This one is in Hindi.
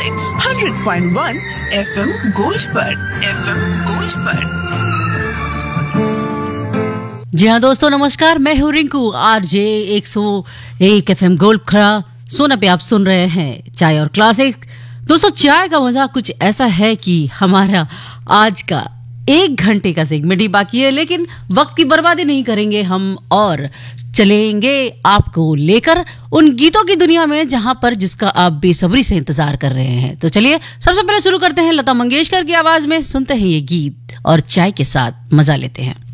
हिट्स 100.1 FM गोल्ड पर। जी हाँ दोस्तों, नमस्कार। मैं हूँ रिंकू, आरजे 101 FM गोल्ड खड़ा सोना पे आप सुन रहे हैं चाय और क्लासिक। दोस्तों, चाय का मजा कुछ ऐसा है कि हमारा आज का 1 घंटे का सेगमेंट ही बाकी है, लेकिन वक्त की बर्बादी नहीं करेंगे हम और चलेंगे आपको लेकर उन गीतों की दुनिया में जहां पर जिसका आप बेसब्री से इंतजार कर रहे हैं। तो चलिए सबसे पहले शुरू करते हैं लता मंगेशकर की आवाज में, सुनते हैं ये गीत और चाय के साथ मजा लेते हैं।